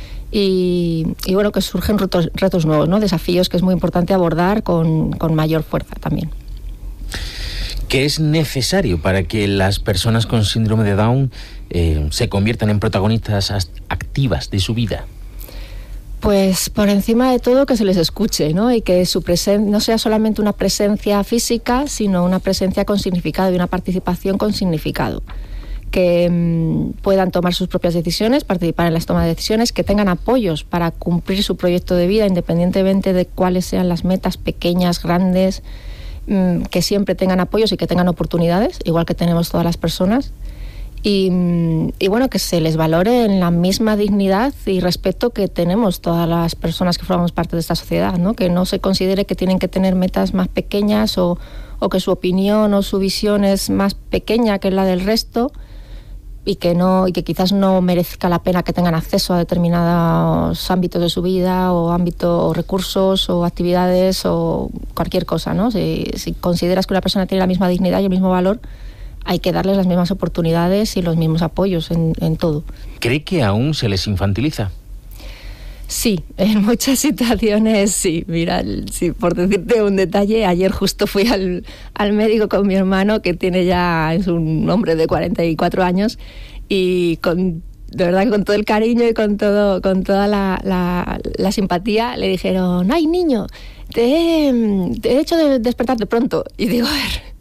Y bueno, que surgen retos nuevos, ¿no? Desafíos que es muy importante abordar con mayor fuerza también.
¿Qué es necesario para que las personas con síndrome de Down se conviertan en protagonistas activas de su vida?
Pues por encima de todo que se les escuche, ¿no? Y que su presencia no sea solamente una presencia física, sino una presencia con significado y una participación con significado. Que puedan tomar sus propias decisiones, participar en las tomas de decisiones, que tengan apoyos para cumplir su proyecto de vida, independientemente de cuáles sean las metas, pequeñas, grandes, que siempre tengan apoyos y que tengan oportunidades, igual que tenemos todas las personas. Y bueno, que se les valore en la misma dignidad y respeto que tenemos todas las personas que formamos parte de esta sociedad, ¿no? Que no se considere que tienen que tener metas más pequeñas o que su opinión o su visión es más pequeña que la del resto y que quizás no merezca la pena que tengan acceso a determinados ámbitos de su vida o recursos o actividades o cualquier cosa, ¿no? Si consideras que una persona tiene la misma dignidad y el mismo valor, hay que darles las mismas oportunidades y los mismos apoyos en todo.
¿Cree que aún se les infantiliza?
Sí, en muchas situaciones sí. Mira, sí, por decirte un detalle, ayer justo fui al médico con mi hermano, que es un hombre de 44 años, y de verdad, con todo el cariño y con toda la simpatía, le dijeron: ¡ay, niño, te he hecho de despertarte pronto! Y digo, a ver...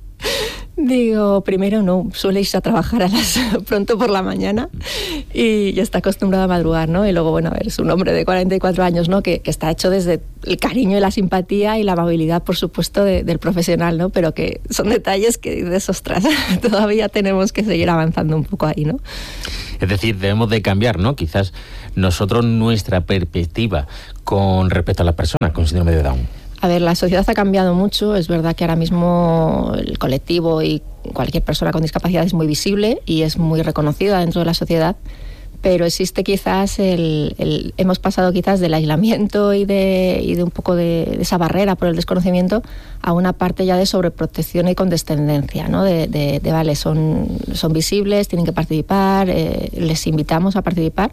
primero no, suele irse a trabajar pronto por la mañana y ya está acostumbrado a madrugar, ¿no? Y luego, bueno, a ver, es un hombre de 44 años, ¿no? Que está hecho desde el cariño y la simpatía y la amabilidad, por supuesto, del profesional, ¿no? Pero que son detalles que dices, ostras, todavía tenemos que seguir avanzando un poco ahí, ¿no?
Es decir, debemos de cambiar, ¿no? Quizás nosotros nuestra perspectiva con respecto a las personas con síndrome de Down.
A ver, la sociedad ha cambiado mucho. Es verdad que ahora mismo el colectivo y cualquier persona con discapacidad es muy visible y es muy reconocida dentro de la sociedad, pero existe quizás hemos pasado quizás del aislamiento y de un poco de esa barrera por el desconocimiento a una parte ya de sobreprotección y condescendencia, ¿no? Vale, son visibles, tienen que participar, les invitamos a participar,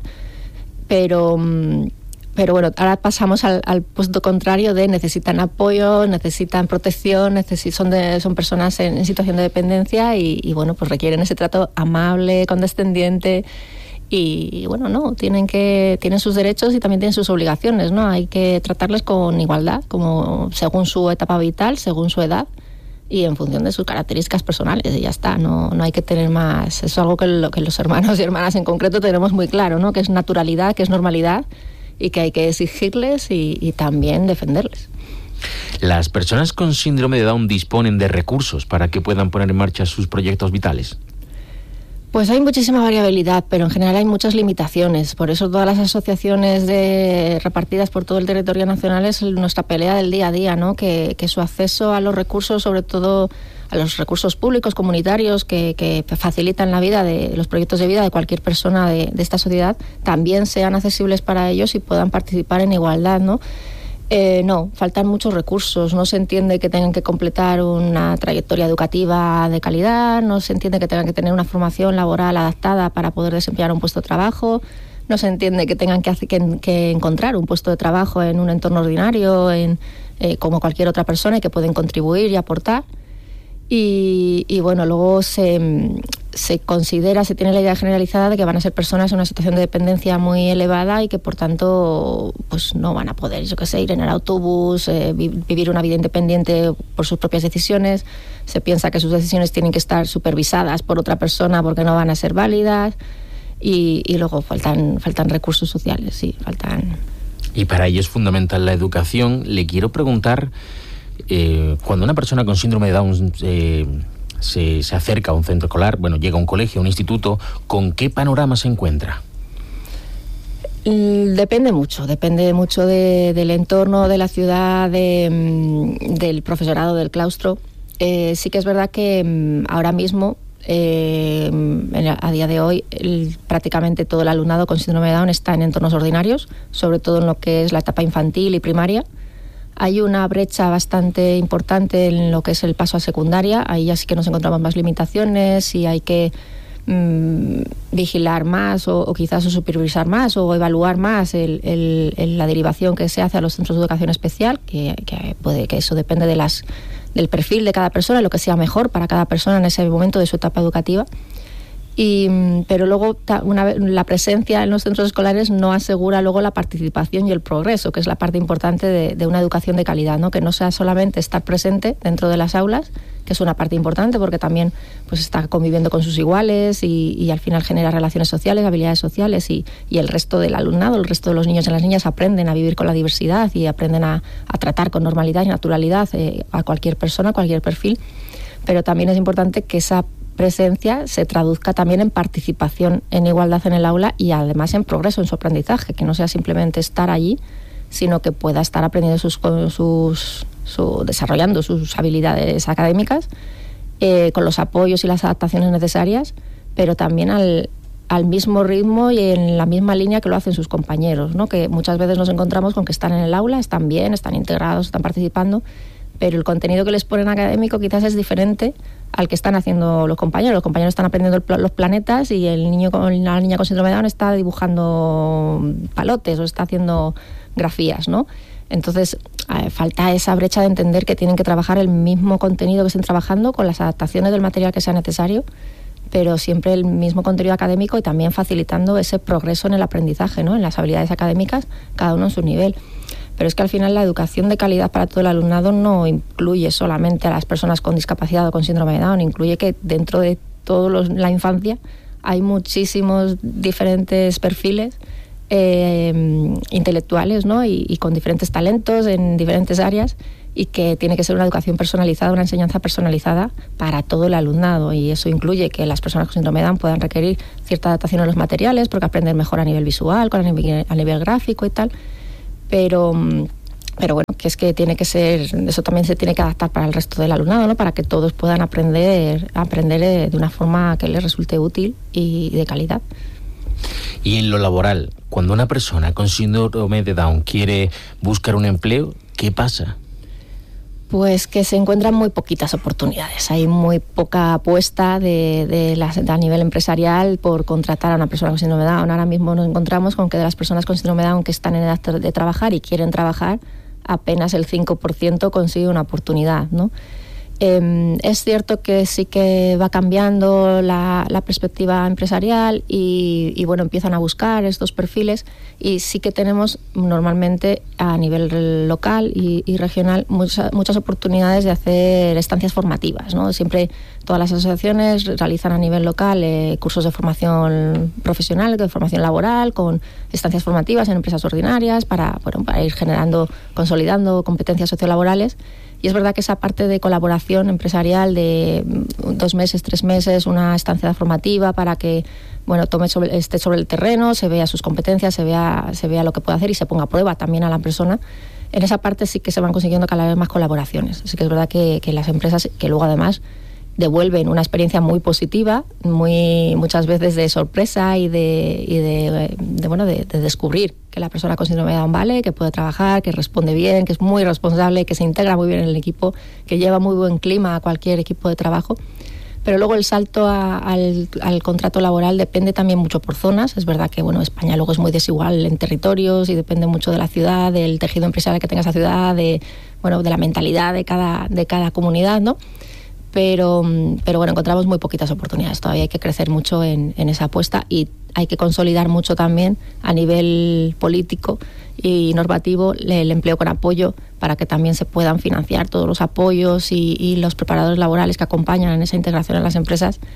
pero bueno, ahora pasamos al puesto contrario de necesitan apoyo, necesitan protección, son personas en situación de dependencia y bueno, pues requieren ese trato amable, condescendiente y bueno, no, tienen sus derechos y también tienen sus obligaciones, ¿no? Hay que tratarles con igualdad, como según su etapa vital, según su edad y en función de sus características personales, y ya está, no hay que tener más. Eso es algo que los hermanos y hermanas en concreto tenemos muy claro, ¿no? Que es naturalidad, que es normalidad, y que hay que exigirles y también defenderles.
¿Las personas con síndrome de Down disponen de recursos para que puedan poner en marcha sus proyectos vitales?
Pues hay muchísima variabilidad, pero en general hay muchas limitaciones. Por eso todas las asociaciones repartidas por todo el territorio nacional es nuestra pelea del día a día, ¿no? Que su acceso a los recursos, sobre todo a los recursos públicos, comunitarios, que facilitan la vida de los proyectos de vida de cualquier persona de esta sociedad, también sean accesibles para ellos y puedan participar en igualdad, ¿no? No, faltan muchos recursos. No se entiende que tengan que completar una trayectoria educativa de calidad, no se entiende que tengan que tener una formación laboral adaptada para poder desempeñar un puesto de trabajo, no se entiende que tengan que encontrar un puesto de trabajo en un entorno ordinario, como cualquier otra persona, y que pueden contribuir y aportar. Y bueno, luego se tiene la idea generalizada de que van a ser personas en una situación de dependencia muy elevada y que por tanto pues no van a poder, ir en el autobús, vivir una vida independiente por sus propias decisiones. Se piensa que sus decisiones tienen que estar supervisadas por otra persona porque no van a ser válidas. y luego faltan recursos sociales, sí, faltan.
Y para ello es fundamental la educación. Le quiero preguntar, cuando una persona con síndrome de Down se acerca a un centro escolar, llega a un colegio, a un instituto, ¿con qué panorama se encuentra?
Depende mucho del entorno, de la ciudad, del profesorado, del claustro. Sí que es verdad que ahora mismo, a día de hoy, prácticamente todo el alumnado con síndrome de Down está en entornos ordinarios, sobre todo en lo que es la etapa infantil y primaria. Hay una brecha bastante importante en lo que es el paso a secundaria. Ahí ya sí que nos encontramos más limitaciones y hay que vigilar más o quizás supervisar más o evaluar más la derivación que se hace a los centros de educación especial, que eso depende del perfil de cada persona, lo que sea mejor para cada persona en ese momento de su etapa educativa. Pero luego la presencia en los centros escolares no asegura luego la participación y el progreso, que es la parte importante de una educación de calidad, ¿no? Que no sea solamente estar presente dentro de las aulas, que es una parte importante porque también pues está conviviendo con sus iguales y al final genera relaciones sociales, habilidades sociales y el resto del alumnado, el resto de los niños y las niñas aprenden a vivir con la diversidad y aprenden a tratar con normalidad y naturalidad a cualquier persona, cualquier perfil. Pero también es importante que esa presencia se traduzca también en participación en igualdad en el aula y además en progreso en su aprendizaje, que no sea simplemente estar allí, sino que pueda estar aprendiendo desarrollando sus habilidades académicas con los apoyos y las adaptaciones necesarias, pero también al mismo ritmo y en la misma línea que lo hacen sus compañeros, ¿no? Que muchas veces nos encontramos con que están en el aula, están bien, están integrados, están participando, pero el contenido que les ponen académico quizás es diferente al que están haciendo los compañeros. Los compañeros están aprendiendo los planetas y la niña con síndrome de Down está dibujando palotes o está haciendo grafías, ¿no? Entonces, falta esa brecha de entender que tienen que trabajar el mismo contenido que estén trabajando con las adaptaciones del material que sea necesario, pero siempre el mismo contenido académico y también facilitando ese progreso en el aprendizaje, ¿no? En las habilidades académicas, cada uno en su nivel. Pero es que al final la educación de calidad para todo el alumnado no incluye solamente a las personas con discapacidad o con síndrome de Down, incluye que dentro de toda la infancia hay muchísimos diferentes perfiles intelectuales, ¿no? Y con diferentes talentos en diferentes áreas, y que tiene que ser una educación personalizada, una enseñanza personalizada para todo el alumnado, y eso incluye que las personas con síndrome de Down puedan requerir cierta adaptación a los materiales porque aprenden mejor a nivel visual, a nivel gráfico y tal. Pero bueno, que es que tiene que ser, eso también se tiene que adaptar para el resto del alumnado, ¿no? Para que todos puedan aprender de una forma que les resulte útil y de calidad.
Y en lo laboral, cuando una persona con síndrome de Down quiere buscar un empleo, ¿qué pasa?
Pues que se encuentran muy poquitas oportunidades. Hay muy poca apuesta a nivel empresarial por contratar a una persona con síndrome de Down. Ahora mismo nos encontramos con que de las personas con síndrome de Down que están en edad de trabajar y quieren trabajar, apenas el 5% consigue una oportunidad, ¿no? Es cierto que sí que va cambiando la perspectiva empresarial y bueno, empiezan a buscar estos perfiles, y sí que tenemos normalmente a nivel local y regional muchas oportunidades de hacer estancias formativas, ¿no? Siempre todas las asociaciones realizan a nivel local cursos de formación profesional, de formación laboral, con estancias formativas en empresas ordinarias para ir consolidando competencias sociolaborales. Y es verdad que esa parte de colaboración empresarial de 2 meses, 3 meses, una estancia formativa para que esté sobre el terreno, se vea sus competencias, se vea lo que puede hacer y se ponga a prueba también a la persona. En esa parte sí que se van consiguiendo cada vez más colaboraciones. Así que es verdad que las empresas, que luego además devuelven una experiencia muy positiva, muchas veces de sorpresa y de descubrir que la persona con síndrome de Down vale, que puede trabajar, que responde bien, que es muy responsable, que se integra muy bien en el equipo, que lleva muy buen clima a cualquier equipo de trabajo. Pero luego el salto al contrato laboral depende también mucho por zonas. Es verdad que España luego es muy desigual en territorios y depende mucho de la ciudad, del tejido empresarial que tenga esa ciudad, de la mentalidad de cada comunidad, ¿no? Pero encontramos muy poquitas oportunidades. Todavía hay que crecer mucho en esa apuesta, y hay que consolidar mucho también a nivel político y normativo el empleo con apoyo, para que también se puedan financiar todos los apoyos y los preparadores laborales que acompañan en esa integración en las empresas,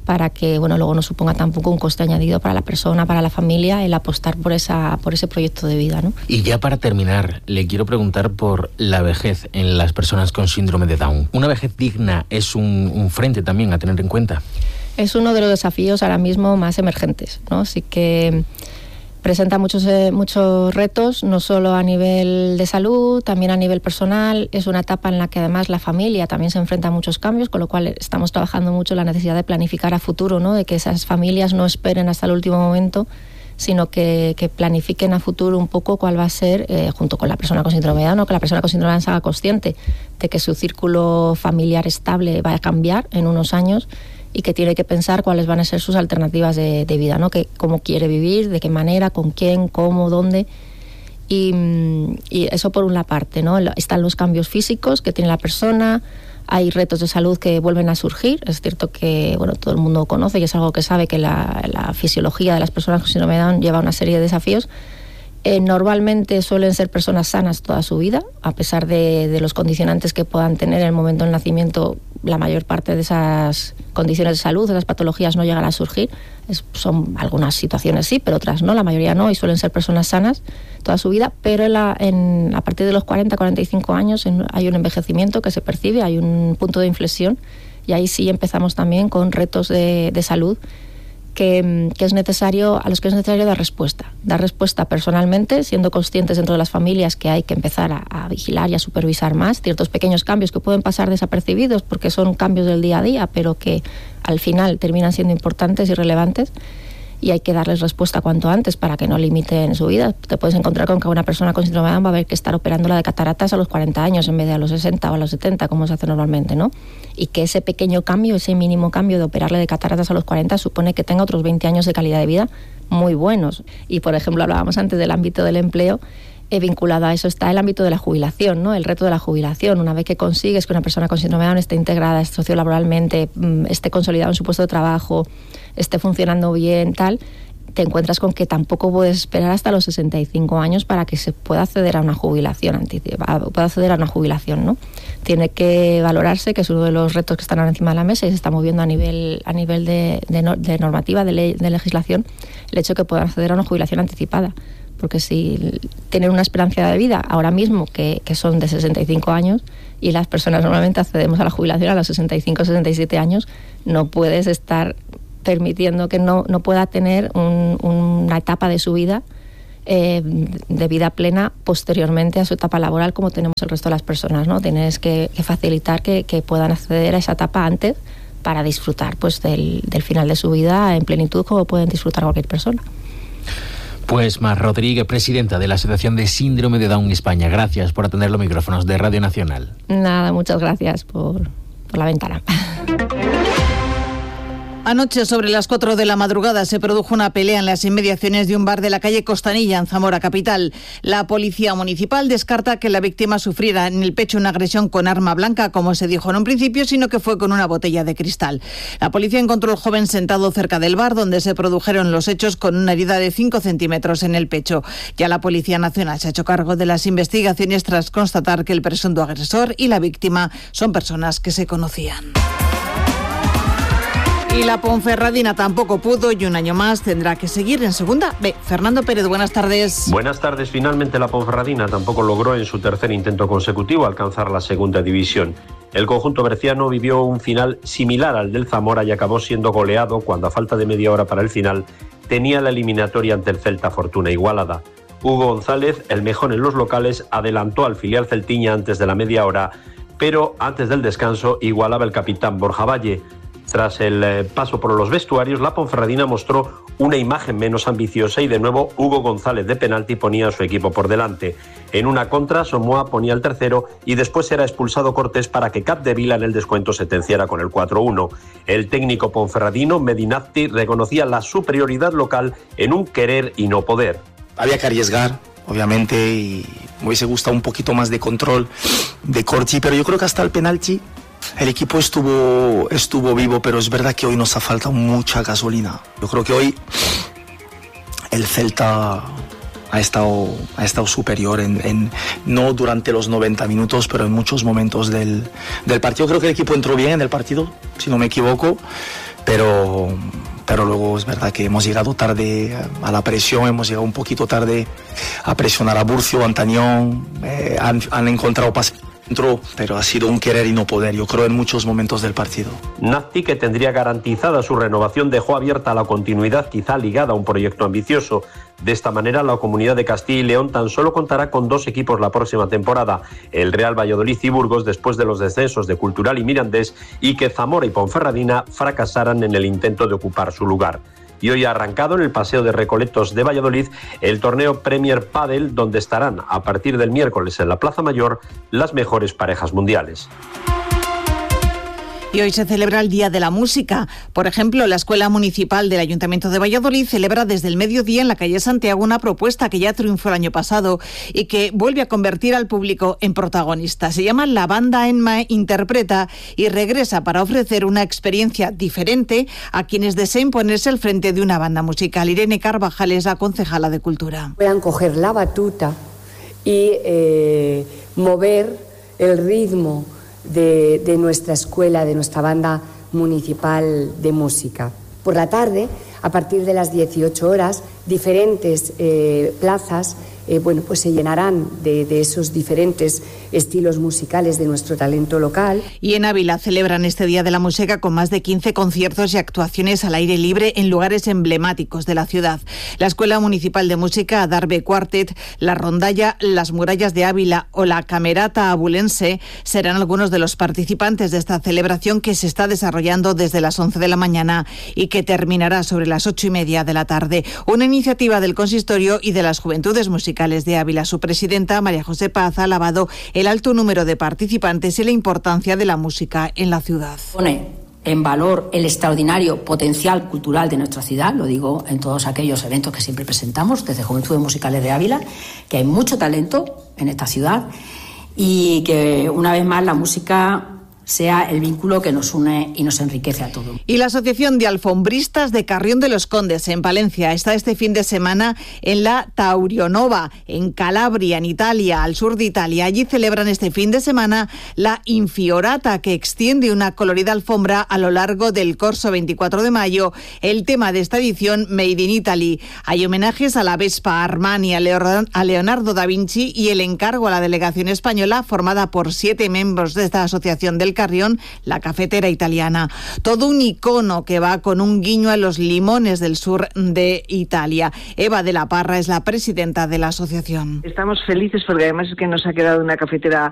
para que luego no suponga tampoco un coste añadido para la persona, para la familia, el apostar por ese proyecto de vida, ¿no?
Y ya para terminar, le quiero preguntar por la vejez en las personas con síndrome de Down. ¿Una vejez digna es un frente también a tener en cuenta?
Es uno de los desafíos ahora mismo más emergentes, ¿no? Así que presenta muchos retos, no solo a nivel de salud, también a nivel personal. Es una etapa en la que además la familia también se enfrenta a muchos cambios, con lo cual estamos trabajando mucho en la necesidad de planificar a futuro, ¿no? De que esas familias no esperen hasta el último momento, sino que planifiquen a futuro un poco cuál va a ser, junto con la persona con síndrome de Down, que la persona con síndrome de Down se haga consciente de que su círculo familiar estable va a cambiar en unos años y que tiene que pensar cuáles van a ser sus alternativas de vida, ¿no? Que cómo quiere vivir, de qué manera, con quién, cómo, dónde. Y eso por una parte, ¿no? Están los cambios físicos que tiene la persona, hay retos de salud que vuelven a surgir. Es cierto que todo el mundo conoce y es algo que sabe, que la fisiología de las personas con síndrome de Down lleva una serie de desafíos. Normalmente suelen ser personas sanas toda su vida, a pesar de los condicionantes que puedan tener en el momento del nacimiento. La mayor parte de esas condiciones de salud, de esas patologías, no llegan a surgir. Son algunas situaciones sí, pero otras no, la mayoría no, y suelen ser personas sanas toda su vida, pero a partir de los 40-45 años hay un envejecimiento que se percibe, hay un punto de inflexión, y ahí sí empezamos también con retos de salud a los que es necesario dar respuesta personalmente, siendo conscientes dentro de las familias que hay que empezar a vigilar y a supervisar más ciertos pequeños cambios que pueden pasar desapercibidos porque son cambios del día a día, pero que al final terminan siendo importantes y relevantes, y hay que darles respuesta cuanto antes para que no limiten su vida. Te puedes encontrar con que una persona con síndrome de Down va a haber que estar operándola de cataratas a los 40 años en vez de a los 60 o a los 70, como se hace normalmente, ¿no? Y que ese pequeño cambio, ese mínimo cambio de operarle de cataratas a los 40 supone que tenga otros 20 años de calidad de vida muy buenos. Y, por ejemplo, hablábamos antes del ámbito del empleo. Vinculado a eso está el ámbito de la jubilación, ¿no? El reto de la jubilación. Una vez que consigues que una persona con síndrome de Down esté integrada sociolaboralmente, esté consolidada en su puesto de trabajo, esté funcionando bien, tal, te encuentras con que tampoco puedes esperar hasta los 65 años para que se pueda acceder a una jubilación ¿no? Tiene que valorarse, que es uno de los retos que están ahora encima de la mesa y se está moviendo a nivel de normativa, de legislación, el hecho de que puedan acceder a una jubilación anticipada. Porque si tienen una esperanza de vida ahora mismo que son de 65 años y las personas normalmente accedemos a la jubilación a los 65 o 67 años, no puedes estar permitiendo que no pueda tener una etapa de su vida de vida plena posteriormente a su etapa laboral como tenemos el resto de las personas, ¿no? Tienes que facilitar que puedan acceder a esa etapa antes para disfrutar pues del final de su vida en plenitud como pueden disfrutar cualquier persona.
Pues Mar Rodríguez, presidenta de la Asociación de Síndrome de Down España, gracias por atender los micrófonos de Radio Nacional.
Nada, muchas gracias por la ventana.
Anoche, sobre las 4 de la madrugada, se produjo una pelea en las inmediaciones de un bar de la calle Costanilla, en Zamora capital. La policía municipal descarta que la víctima sufriera en el pecho una agresión con arma blanca, como se dijo en un principio, sino que fue con una botella de cristal. La policía encontró al joven sentado cerca del bar, donde se produjeron los hechos, con una herida de 5 centímetros en el pecho. Ya la Policía Nacional se ha hecho cargo de las investigaciones tras constatar que el presunto agresor y la víctima son personas que se conocían. Y la Ponferradina tampoco pudo y un año más tendrá que seguir en Segunda B. Fernando Pérez, buenas tardes.
Buenas tardes. Finalmente la Ponferradina tampoco logró en su tercer intento consecutivo alcanzar la segunda división. El conjunto berciano vivió un final similar al del Zamora y acabó siendo goleado cuando, a falta de media hora para el final, tenía la eliminatoria ante el Celta Fortuna Igualada. Hugo González, el mejor en los locales, adelantó al filial celtiña antes de la media hora, pero antes del descanso igualaba el capitán Borja Valle. Tras el paso por los vestuarios, la Ponferradina mostró una imagen menos ambiciosa y de nuevo Hugo González de penalti ponía a su equipo por delante. En una contra, Somoa ponía el tercero y después era expulsado Cortés para que Capdevila en el descuento sentenciara con el 4-1. El técnico ponferradino, Medinazzi, reconocía la superioridad local en un querer y no poder.
Había que arriesgar, obviamente, y me hubiese gustado un poquito más de control de Corti, pero yo creo que hasta el penalti el equipo estuvo vivo, pero es verdad que hoy nos ha faltado mucha gasolina. Yo creo que hoy el Celta ha estado superior, no durante los 90 minutos, pero en muchos momentos del partido. Creo que el equipo entró bien en el partido, si no me equivoco, pero luego es verdad que hemos llegado tarde a la presión, hemos llegado un poquito tarde a presionar a Burcio, Antañón, han encontrado pases. Pero ha sido un querer y no poder, yo creo, en muchos momentos del partido.
Nazti, que tendría garantizada su renovación, dejó abierta la continuidad, quizá ligada a un proyecto ambicioso. De esta manera, la Comunidad de Castilla y León tan solo contará con 2 equipos la próxima temporada, el Real Valladolid y Burgos, después de los descensos de Cultural y Mirandés, y que Zamora y Ponferradina fracasaran en el intento de ocupar su lugar. Y hoy ha arrancado en el Paseo de Recoletos de Valladolid el torneo Premier Padel, donde estarán a partir del miércoles en la Plaza Mayor las mejores parejas mundiales.
Y hoy se celebra el Día de la Música. Por ejemplo, la Escuela Municipal del Ayuntamiento de Valladolid celebra desde el mediodía en la calle Santiago una propuesta que ya triunfó el año pasado y que vuelve a convertir al público en protagonista. Se llama La Banda Enma Interpreta y regresa para ofrecer una experiencia diferente a quienes deseen ponerse al frente de una banda musical. Irene Carvajal es la concejala de Cultura.
Puedan coger la batuta y mover el ritmo de nuestra escuela, de nuestra banda municipal de música. Por la tarde, a partir de las 18 horas, diferentes plazas pues se llenarán de esos diferentes estilos musicales de nuestro talento local.
Y en Ávila celebran este Día de la Música con más de 15 conciertos y actuaciones al aire libre en lugares emblemáticos de la ciudad. La Escuela Municipal de Música Adarve Quartet, la Rondalla, las Murallas de Ávila o la Camerata Abulense serán algunos de los participantes de esta celebración que se está desarrollando desde las 11 de la mañana y que terminará sobre las 8:30 de la tarde. Una iniciativa del Consistorio y de las Juventudes Musicales de Ávila. Su presidenta, María José Paz, ha alabado el alto número de participantes y la importancia de la música en la ciudad.
Pone en valor el extraordinario potencial cultural de nuestra ciudad, lo digo en todos aquellos eventos que siempre presentamos desde Juventudes Musicales de Ávila, que hay mucho talento en esta ciudad y que una vez más la música sea el vínculo que nos une y nos enriquece a todos.
Y la Asociación de Alfombristas de Carrión de los Condes, en Palencia, está este fin de semana en la Taurionova, en Calabria, en Italia, al sur de Italia. Allí celebran este fin de semana la Infiorata, que extiende una colorida alfombra a lo largo del Corso 24 de mayo. El tema de esta edición, Made in Italy. Hay homenajes a la Vespa, a Armani, a Leonardo da Vinci y el encargo a la delegación española, formada por 7 miembros de esta asociación del Carrión, la cafetera italiana. Todo un icono que va con un guiño a los limones del sur de Italia. Eva de la Parra es la presidenta de la asociación.
Estamos felices porque además es que nos ha quedado una cafetera